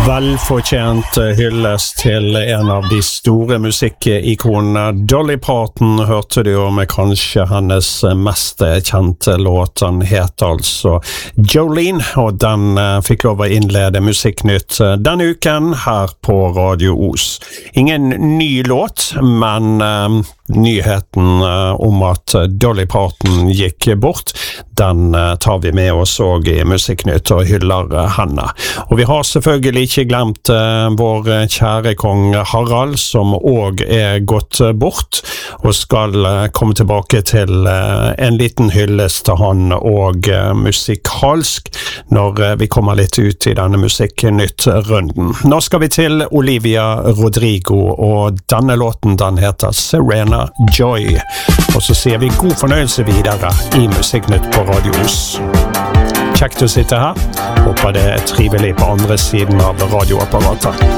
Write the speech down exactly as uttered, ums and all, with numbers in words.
Velfortjent hyllest til en av de store musikkikonene. Dolly Parton hørte du jo med kanskje hennes mest kjente låt. Den heter altså Jolene, og den fikk lov å innlede Musikknytt denne uken her på Radio Os. Ingen ny låt, men uh, nyheten uh, om at Dolly Parton gikk bort, den uh, tar vi med oss også i Musikknytt og hyller uh, henne. Og vi har selvfølgelig ikke glemt uh, vår kjære kong Harald, som også er gått bort, og skal uh, komme tilbake til uh, en liten hyllest til han og uh, musikalsk når uh, vi kommer litt ut i denne Musikknytt-runden. Nå skal vi til Olivia Rodrigo, og denne låten den heter Serena Joy. Og så sier vi god fornøyelse videre i Musikknytt på Radio Os. Kjekt å sitte her. Håper det er trivelig på andre siden av radioapparatet.